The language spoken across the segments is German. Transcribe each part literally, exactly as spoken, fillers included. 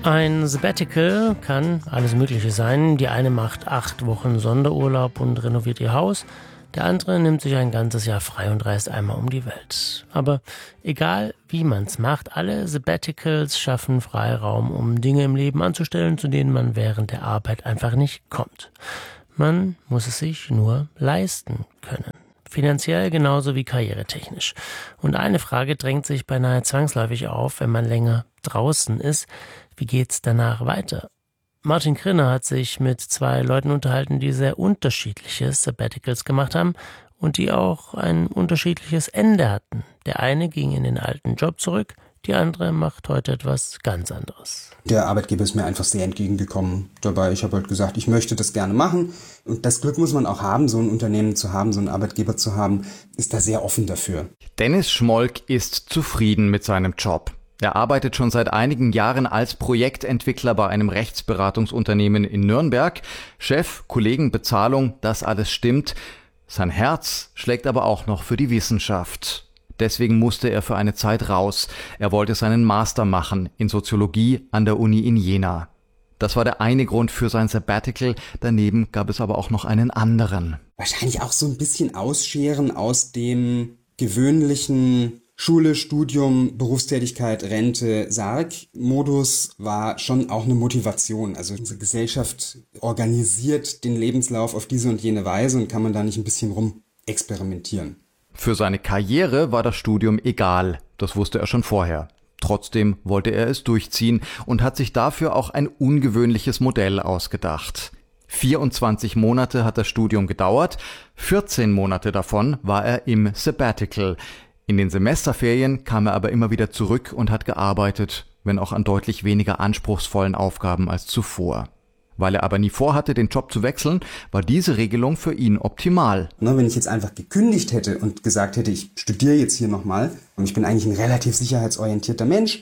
Ein Sabbatical kann alles Mögliche sein. Die eine macht acht Wochen Sonderurlaub und renoviert ihr Haus. Der andere nimmt sich ein ganzes Jahr frei und reist einmal um die Welt. Aber egal wie man's macht, alle Sabbaticals schaffen Freiraum, um Dinge im Leben anzustellen, zu denen man während der Arbeit einfach nicht kommt. Man muss es sich nur leisten können. Finanziell genauso wie karrieretechnisch. Und eine Frage drängt sich beinahe zwangsläufig auf, wenn man länger draußen ist. Wie geht's danach weiter? Martin Krinner hat sich mit zwei Leuten unterhalten, die sehr unterschiedliche Sabbaticals gemacht haben und die auch ein unterschiedliches Ende hatten. Der eine ging in den alten Job zurück, die andere macht heute etwas ganz anderes. Der Arbeitgeber ist mir einfach sehr entgegengekommen dabei. Ich habe halt gesagt, ich möchte das gerne machen. Und das Glück muss man auch haben, so ein Unternehmen zu haben, so einen Arbeitgeber zu haben, ist da sehr offen dafür. Dennis Schmolk ist zufrieden mit seinem Job. Er arbeitet schon seit einigen Jahren als Projektentwickler bei einem Rechtsberatungsunternehmen in Nürnberg. Chef, Kollegen, Bezahlung, das alles stimmt. Sein Herz schlägt aber auch noch für die Wissenschaft. Deswegen musste er für eine Zeit raus. Er wollte seinen Master machen in Soziologie an der Uni in Jena. Das war der eine Grund für sein Sabbatical. Daneben gab es aber auch noch einen anderen. Wahrscheinlich auch so ein bisschen ausscheren aus dem gewöhnlichen Schule, Studium, Berufstätigkeit, Rente, Sarg-Modus war schon auch eine Motivation. Also unsere Gesellschaft organisiert den Lebenslauf auf diese und jene Weise und kann man da nicht ein bisschen rum experimentieren. Für seine Karriere war das Studium egal, das wusste er schon vorher. Trotzdem wollte er es durchziehen und hat sich dafür auch ein ungewöhnliches Modell ausgedacht. vierundzwanzig Monate hat das Studium gedauert, vierzehn Monate davon war er im Sabbatical. In den Semesterferien kam er aber immer wieder zurück und hat gearbeitet, wenn auch an deutlich weniger anspruchsvollen Aufgaben als zuvor. Weil er aber nie vorhatte, den Job zu wechseln, war diese Regelung für ihn optimal. Na, wenn ich jetzt einfach gekündigt hätte und gesagt hätte, ich studiere jetzt hier nochmal und ich bin eigentlich ein relativ sicherheitsorientierter Mensch,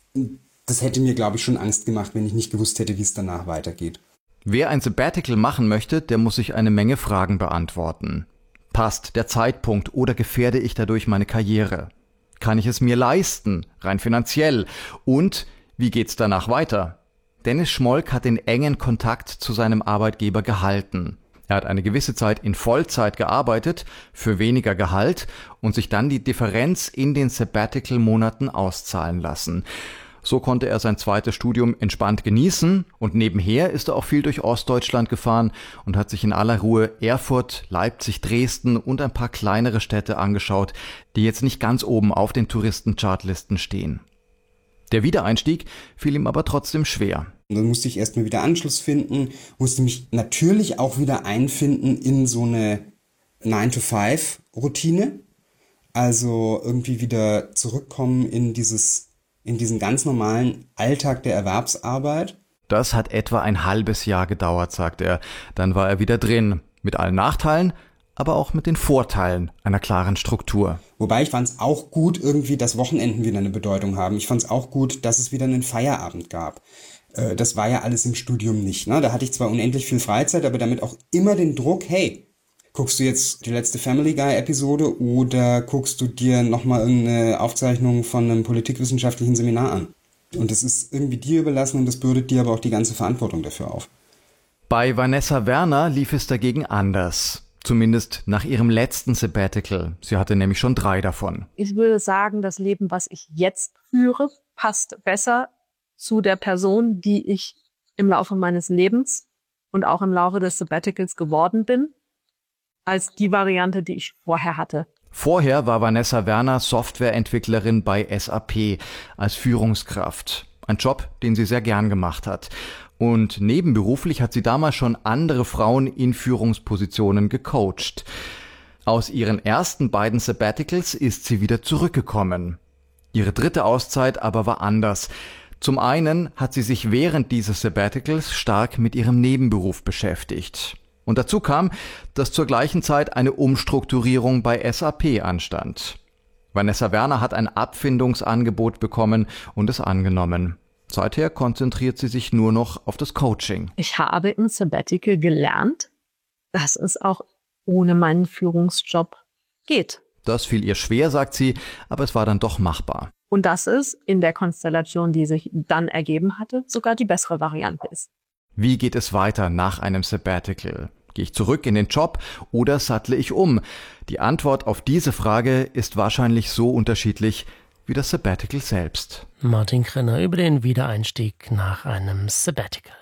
das hätte mir, glaube ich, schon Angst gemacht, wenn ich nicht gewusst hätte, wie es danach weitergeht. Wer ein Sabbatical machen möchte, der muss sich eine Menge Fragen beantworten. Passt der Zeitpunkt oder gefährde ich dadurch meine Karriere? Kann ich es mir leisten, rein finanziell? Und wie geht's danach weiter? Dennis Schmolk hat den engen Kontakt zu seinem Arbeitgeber gehalten. Er hat eine gewisse Zeit in Vollzeit gearbeitet, für weniger Gehalt und sich dann die Differenz in den Sabbatical-Monaten auszahlen lassen. So konnte er sein zweites Studium entspannt genießen und nebenher ist er auch viel durch Ostdeutschland gefahren und hat sich in aller Ruhe Erfurt, Leipzig, Dresden und ein paar kleinere Städte angeschaut, die jetzt nicht ganz oben auf den Touristenchartlisten stehen. Der Wiedereinstieg fiel ihm aber trotzdem schwer. Und dann musste ich erstmal wieder Anschluss finden, musste mich natürlich auch wieder einfinden in so eine nine to five Routine. Also irgendwie wieder zurückkommen in dieses in diesen ganz normalen Alltag der Erwerbsarbeit. Das hat etwa ein halbes Jahr gedauert, sagt er. Dann war er wieder drin, mit allen Nachteilen, aber auch mit den Vorteilen einer klaren Struktur. Wobei ich fand es auch gut, irgendwie, dass Wochenenden wieder eine Bedeutung haben. Ich fand es auch gut, dass es wieder einen Feierabend gab. Äh, das war ja alles im Studium nicht. Ne? Da hatte ich zwar unendlich viel Freizeit, aber damit auch immer den Druck, hey, guckst du jetzt die letzte Family Guy-Episode oder guckst du dir nochmal irgendeine Aufzeichnung von einem politikwissenschaftlichen Seminar an? Und das ist irgendwie dir überlassen und das bürdet dir aber auch die ganze Verantwortung dafür auf. Bei Vanessa Werner lief es dagegen anders. Zumindest nach ihrem letzten Sabbatical. Sie hatte nämlich schon drei davon. Ich würde sagen, das Leben, was ich jetzt führe, passt besser zu der Person, die ich im Laufe meines Lebens und auch im Laufe des Sabbaticals geworden bin, als die Variante, die ich vorher hatte. Vorher war Vanessa Werner Softwareentwicklerin bei S A P als Führungskraft. Ein Job, den sie sehr gern gemacht hat. Und nebenberuflich hat sie damals schon andere Frauen in Führungspositionen gecoacht. Aus ihren ersten beiden Sabbaticals ist sie wieder zurückgekommen. Ihre dritte Auszeit aber war anders. Zum einen hat sie sich während dieses Sabbaticals stark mit ihrem Nebenberuf beschäftigt. Und dazu kam, dass zur gleichen Zeit eine Umstrukturierung bei S A P anstand. Vanessa Werner hat ein Abfindungsangebot bekommen und es angenommen. Seither konzentriert sie sich nur noch auf das Coaching. Ich habe im Sabbatical gelernt, dass es auch ohne meinen Führungsjob geht. Das fiel ihr schwer, sagt sie, aber es war dann doch machbar. Und dass es in der Konstellation, die sich dann ergeben hatte, sogar die bessere Variante ist. Wie geht es weiter nach einem Sabbatical? Gehe ich zurück in den Job oder sattle ich um? Die Antwort auf diese Frage ist wahrscheinlich so unterschiedlich wie das Sabbatical selbst. Martin Krenner über den Wiedereinstieg nach einem Sabbatical.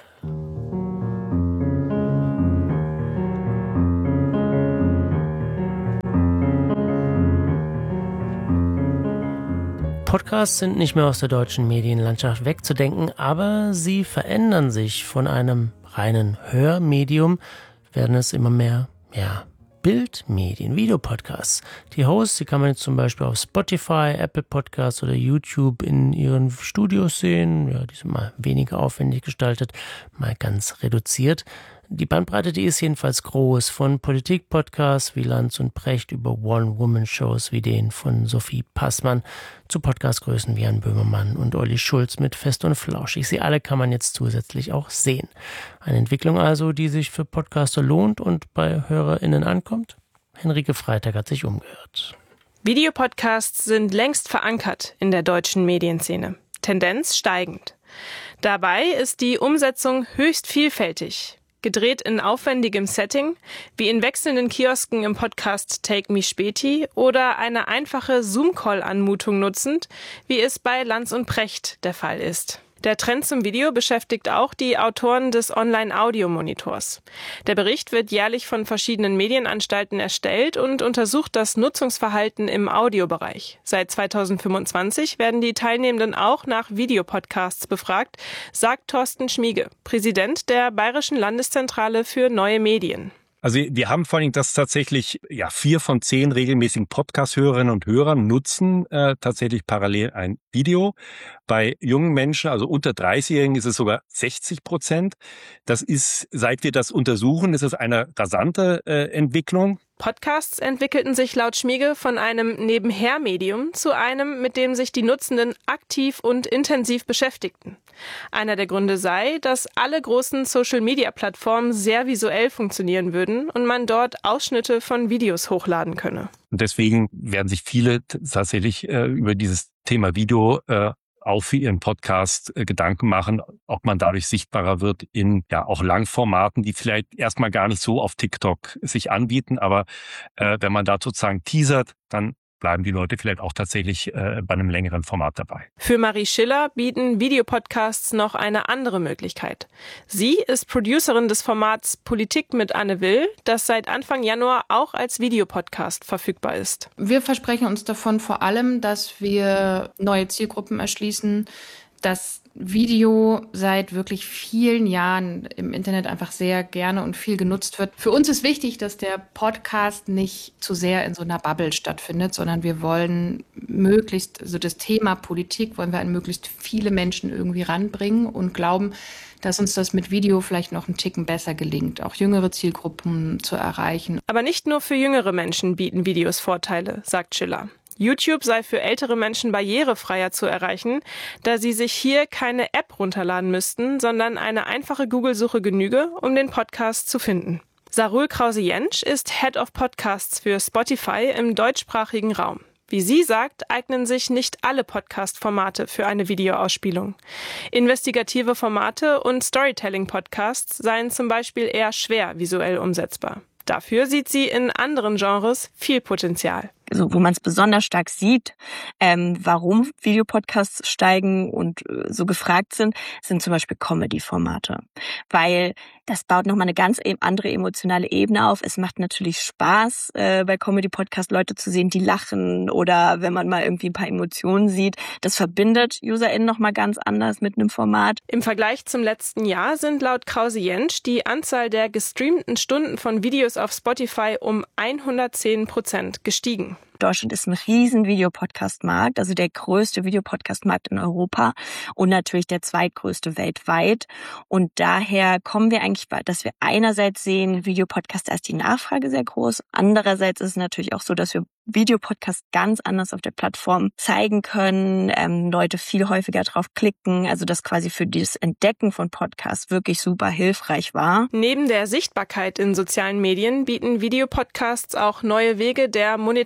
Podcasts sind nicht mehr aus der deutschen Medienlandschaft wegzudenken, aber sie verändern sich. Von einem reinen Hörmedium werden es immer mehr, ja, Bildmedien, Videopodcasts. Die Hosts, die kann man jetzt zum Beispiel auf Spotify, Apple Podcasts oder YouTube in ihren Studios sehen. Ja, die sind mal weniger aufwendig gestaltet, mal ganz reduziert. Die Bandbreite, die ist jedenfalls groß. Von Politik-Podcasts wie Lanz und Precht über One-Woman-Shows wie den von Sophie Passmann zu Podcastgrößen wie Jan Böhmermann und Olli Schulz mit Fest und Flauschig. Sie alle kann man jetzt zusätzlich auch sehen. Eine Entwicklung also, die sich für Podcaster lohnt und bei HörerInnen ankommt? Henrike Freitag hat sich umgehört. Videopodcasts sind längst verankert in der deutschen Medienszene. Tendenz steigend. Dabei ist die Umsetzung höchst vielfältig. Gedreht in aufwendigem Setting, wie in wechselnden Kiosken im Podcast Take Me Späti oder eine einfache Zoom-Call-Anmutung nutzend, wie es bei Lanz und Precht der Fall ist. Der Trend zum Video beschäftigt auch die Autoren des Online-Audio-Monitors. Der Bericht wird jährlich von verschiedenen Medienanstalten erstellt und untersucht das Nutzungsverhalten im Audiobereich. Seit zweitausendfünfundzwanzig werden die Teilnehmenden auch nach Videopodcasts befragt, sagt Thorsten Schmiege, Präsident der Bayerischen Landeszentrale für neue Medien. Also wir haben vor allem, dass tatsächlich ja vier von zehn regelmäßigen Podcast-Hörerinnen und Hörern nutzen äh, tatsächlich parallel ein Video. Bei jungen Menschen, also unter dreißigjährigen, ist es sogar sechzig Prozent. Das ist, seit wir das untersuchen, ist es eine rasante äh, Entwicklung. Podcasts entwickelten sich laut Schmiege von einem Nebenher-Medium zu einem, mit dem sich die Nutzenden aktiv und intensiv beschäftigten. Einer der Gründe sei, dass alle großen Social-Media-Plattformen sehr visuell funktionieren würden und man dort Ausschnitte von Videos hochladen könne. Und deswegen werden sich viele tatsächlich äh, über dieses Thema Video äh, auch für ihren Podcast äh, Gedanken machen, ob man dadurch sichtbarer wird in ja auch Langformaten, die vielleicht erstmal gar nicht so auf TikTok sich anbieten. Aber äh, wenn man da sozusagen teasert, dann bleiben die Leute vielleicht auch tatsächlich äh, bei einem längeren Format dabei. Für Marie Schiller bieten Videopodcasts noch eine andere Möglichkeit. Sie ist Producerin des Formats Politik mit Anne Will, das seit Anfang Januar auch als Videopodcast verfügbar ist. Wir versprechen uns davon vor allem, dass wir neue Zielgruppen erschließen, dass Video seit wirklich vielen Jahren im Internet einfach sehr gerne und viel genutzt wird. Für uns ist wichtig, dass der Podcast nicht zu sehr in so einer Bubble stattfindet, sondern wir wollen möglichst, also das Thema Politik wollen wir an möglichst viele Menschen irgendwie ranbringen und glauben, dass uns das mit Video vielleicht noch einen Ticken besser gelingt, auch jüngere Zielgruppen zu erreichen. Aber nicht nur für jüngere Menschen bieten Videos Vorteile, sagt Schiller. YouTube sei für ältere Menschen barrierefreier zu erreichen, da sie sich hier keine App runterladen müssten, sondern eine einfache Google-Suche genüge, um den Podcast zu finden. Sarul Krause-Jentsch ist Head of Podcasts für Spotify im deutschsprachigen Raum. Wie sie sagt, eignen sich nicht alle Podcast-Formate für eine Videoausspielung. Investigative Formate und Storytelling-Podcasts seien zum Beispiel eher schwer visuell umsetzbar. Dafür sieht sie in anderen Genres viel Potenzial. Also wo man es besonders stark sieht, ähm, warum Videopodcasts steigen und äh, so gefragt sind, sind zum Beispiel Comedy-Formate. Weil das baut nochmal eine ganz andere emotionale Ebene auf. Es macht natürlich Spaß, äh, bei Comedy-Podcasts Leute zu sehen, die lachen oder wenn man mal irgendwie ein paar Emotionen sieht. Das verbindet UserInnen nochmal ganz anders mit einem Format. Im Vergleich zum letzten Jahr sind laut Krause-Jentsch die Anzahl der gestreamten Stunden von Videos auf Spotify um hundertzehn Prozent gestiegen. Deutschland ist ein riesen Videopodcast-Markt, also der größte Videopodcast-Markt in Europa und natürlich der zweitgrößte weltweit. Und daher kommen wir eigentlich, dass wir einerseits sehen, Videopodcast, da ist die Nachfrage sehr groß. Andererseits ist es natürlich auch so, dass wir Videopodcast ganz anders auf der Plattform zeigen können, ähm, Leute viel häufiger drauf klicken, also das quasi für das Entdecken von Podcasts wirklich super hilfreich war. Neben der Sichtbarkeit in sozialen Medien bieten Videopodcasts auch neue Wege der Monetarisierung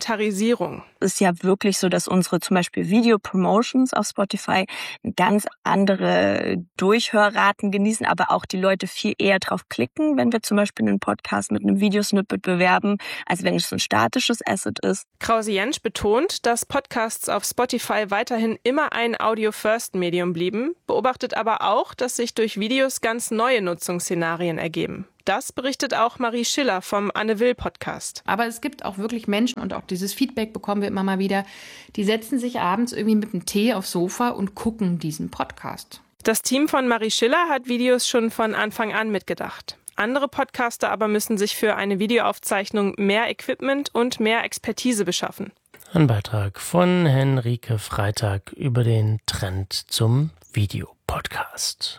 Monetisierung. Es ist ja wirklich so, dass unsere zum Beispiel Video-Promotions auf Spotify ganz andere Durchhörraten genießen, aber auch die Leute viel eher drauf klicken, wenn wir zum Beispiel einen Podcast mit einem Videosnippet bewerben, als wenn es ein statisches Asset ist. Krause-Jensch betont, dass Podcasts auf Spotify weiterhin immer ein Audio-First-Medium blieben, beobachtet aber auch, dass sich durch Videos ganz neue Nutzungsszenarien ergeben. Das berichtet auch Marie Schiller vom Anne Will Podcast. Aber es gibt auch wirklich Menschen, und auch dieses Feedback bekommen wir immer mal wieder, die setzen sich abends irgendwie mit einem Tee aufs Sofa und gucken diesen Podcast. Das Team von Marie Schiller hat Videos schon von Anfang an mitgedacht. Andere Podcaster aber müssen sich für eine Videoaufzeichnung mehr Equipment und mehr Expertise beschaffen. Ein Beitrag von Henrike Freitag über den Trend zum Videopodcast.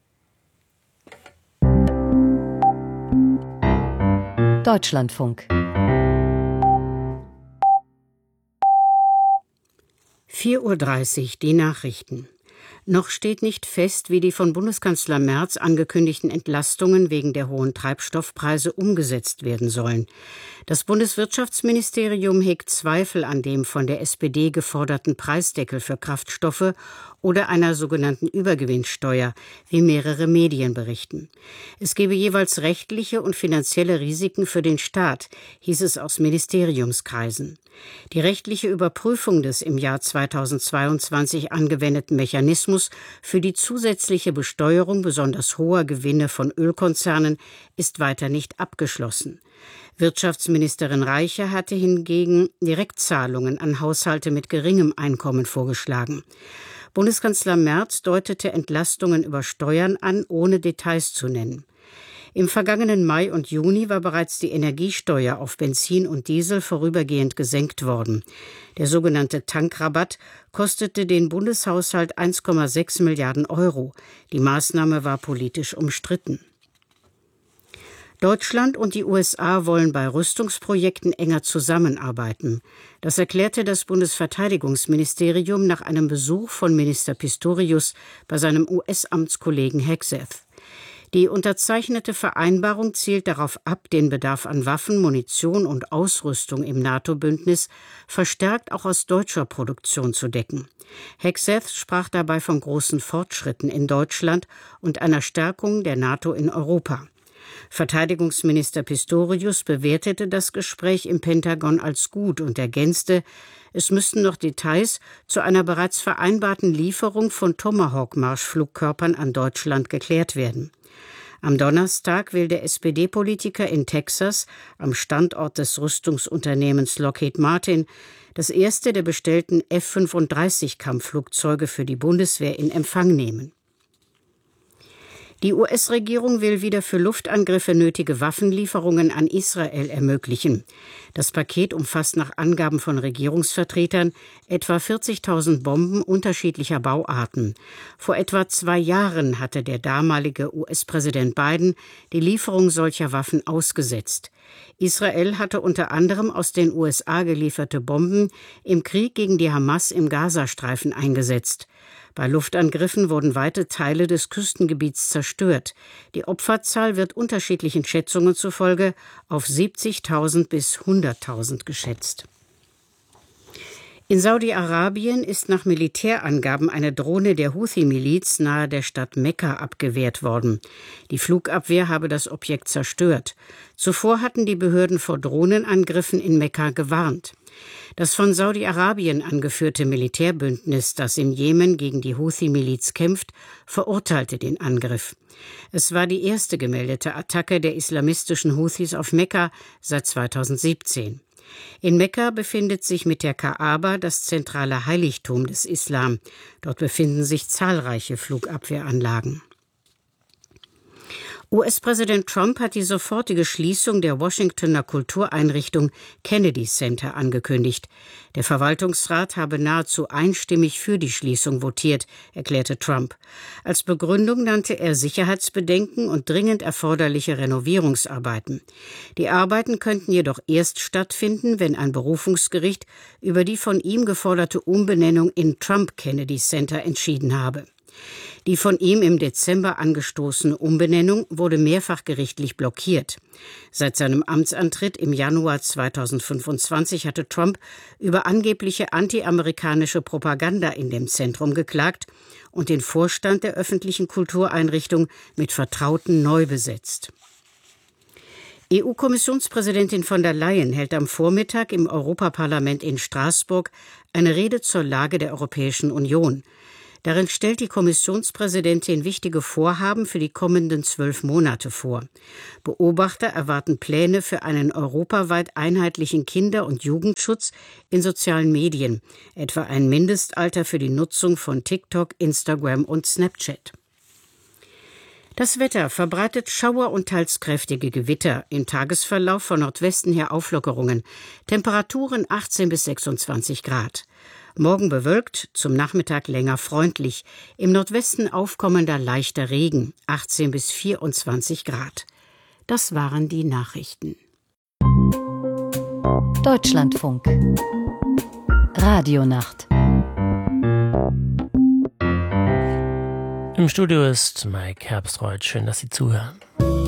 Deutschlandfunk. vier Uhr dreißig, die Nachrichten. Noch steht nicht fest, wie die von Bundeskanzler Merz angekündigten Entlastungen wegen der hohen Treibstoffpreise umgesetzt werden sollen. Das Bundeswirtschaftsministerium hegt Zweifel an dem von der S P D geforderten Preisdeckel für Kraftstoffe oder einer sogenannten Übergewinnsteuer, wie mehrere Medien berichten. Es gebe jeweils rechtliche und finanzielle Risiken für den Staat, hieß es aus Ministeriumskreisen. Die rechtliche Überprüfung des im Jahr zweitausendzweiundzwanzig angewendeten Mechanismus für die zusätzliche Besteuerung besonders hoher Gewinne von Ölkonzernen ist weiter nicht abgeschlossen. Wirtschaftsministerin Reiche hatte hingegen Direktzahlungen an Haushalte mit geringem Einkommen vorgeschlagen. Bundeskanzler Merz deutete Entlastungen über Steuern an, ohne Details zu nennen. Im vergangenen Mai und Juni war bereits die Energiesteuer auf Benzin und Diesel vorübergehend gesenkt worden. Der sogenannte Tankrabatt kostete den Bundeshaushalt eins Komma sechs Milliarden Euro. Die Maßnahme war politisch umstritten. Deutschland und die U S A wollen bei Rüstungsprojekten enger zusammenarbeiten. Das erklärte das Bundesverteidigungsministerium nach einem Besuch von Minister Pistorius bei seinem U S-Amtskollegen Hegseth. Die unterzeichnete Vereinbarung zielt darauf ab, den Bedarf an Waffen, Munition und Ausrüstung im NATO-Bündnis verstärkt auch aus deutscher Produktion zu decken. Hegseth sprach dabei von großen Fortschritten in Deutschland und einer Stärkung der NATO in Europa. Verteidigungsminister Pistorius bewertete das Gespräch im Pentagon als gut und ergänzte, es müssten noch Details zu einer bereits vereinbarten Lieferung von Tomahawk-Marschflugkörpern an Deutschland geklärt werden. Am Donnerstag will der S P D-Politiker in Texas, am Standort des Rüstungsunternehmens Lockheed Martin, das erste der bestellten F fünfunddreißig Kampfflugzeuge für die Bundeswehr in Empfang nehmen. Die U S-Regierung will wieder für Luftangriffe nötige Waffenlieferungen an Israel ermöglichen. Das Paket umfasst nach Angaben von Regierungsvertretern etwa vierzigtausend Bomben unterschiedlicher Bauarten. Vor etwa zwei Jahren hatte der damalige U S-Präsident Biden die Lieferung solcher Waffen ausgesetzt. Israel hatte unter anderem aus den U S A gelieferte Bomben im Krieg gegen die Hamas im Gazastreifen eingesetzt. Bei Luftangriffen wurden weite Teile des Küstengebiets zerstört. Die Opferzahl wird unterschiedlichen Schätzungen zufolge auf siebzigtausend bis hunderttausend geschätzt. In Saudi-Arabien ist nach Militärangaben eine Drohne der Houthi-Miliz nahe der Stadt Mekka abgewehrt worden. Die Flugabwehr habe das Objekt zerstört. Zuvor hatten die Behörden vor Drohnenangriffen in Mekka gewarnt. Das von Saudi-Arabien angeführte Militärbündnis, das im Jemen gegen die Houthi-Miliz kämpft, verurteilte den Angriff. Es war die erste gemeldete Attacke der islamistischen Houthis auf Mekka seit zweitausendsiebzehn. In Mekka befindet sich mit der Kaaba das zentrale Heiligtum des Islam. Dort befinden sich zahlreiche Flugabwehranlagen. U S-Präsident Trump hat die sofortige Schließung der Washingtoner Kultureinrichtung Kennedy Center angekündigt. Der Verwaltungsrat habe nahezu einstimmig für die Schließung votiert, erklärte Trump. Als Begründung nannte er Sicherheitsbedenken und dringend erforderliche Renovierungsarbeiten. Die Arbeiten könnten jedoch erst stattfinden, wenn ein Berufungsgericht über die von ihm geforderte Umbenennung in Trump Kennedy Center entschieden habe. Die von ihm im Dezember angestoßene Umbenennung wurde mehrfach gerichtlich blockiert. Seit seinem Amtsantritt im Januar zweitausendfünfundzwanzig hatte Trump über angebliche anti-amerikanische Propaganda in dem Zentrum geklagt und den Vorstand der öffentlichen Kultureinrichtung mit Vertrauten neu besetzt. E U-Kommissionspräsidentin von der Leyen hält am Vormittag im Europaparlament in Straßburg eine Rede zur Lage der Europäischen Union. Darin stellt die Kommissionspräsidentin wichtige Vorhaben für die kommenden zwölf Monate vor. Beobachter erwarten Pläne für einen europaweit einheitlichen Kinder- und Jugendschutz in sozialen Medien, etwa ein Mindestalter für die Nutzung von TikTok, Instagram und Snapchat. Das Wetter verbreitet Schauer und teils kräftige Gewitter. Im Tagesverlauf von Nordwesten her Auflockerungen. Temperaturen achtzehn bis sechsundzwanzig Grad. Morgen bewölkt, zum Nachmittag länger freundlich. Im Nordwesten aufkommender leichter Regen, achtzehn bis vierundzwanzig Grad. Das waren die Nachrichten. Deutschlandfunk. Radionacht. Im Studio ist Mike Herbstreuth. Schön, dass Sie zuhören.